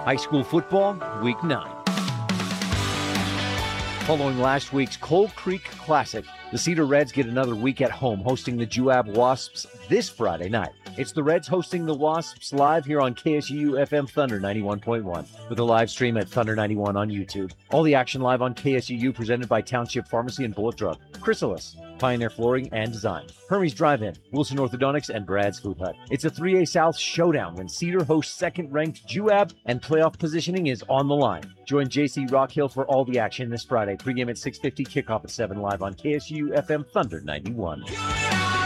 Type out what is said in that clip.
High school football, week 9. Following last week's Coal Creek Classic, the Cedar Reds get another week at home hosting the Juab Wasps this Friday night. It's the Reds hosting the Wasps live here on KSU FM Thunder 91.1 with a live stream at Thunder 91 on YouTube. All the action live on KSUU presented by Township Pharmacy and Bullet Drug, Chrysalis, Pioneer Flooring and Design, Hermes Drive-In, Wilson Orthodontics, and Brad's Food Hut. It's a 3A South showdown when Cedar hosts second-ranked Juab and playoff positioning is on the line. Join JC Rockhill for all the action this Friday. Pregame at 6:50, kickoff at 7 live on KSU FM Thunder 91.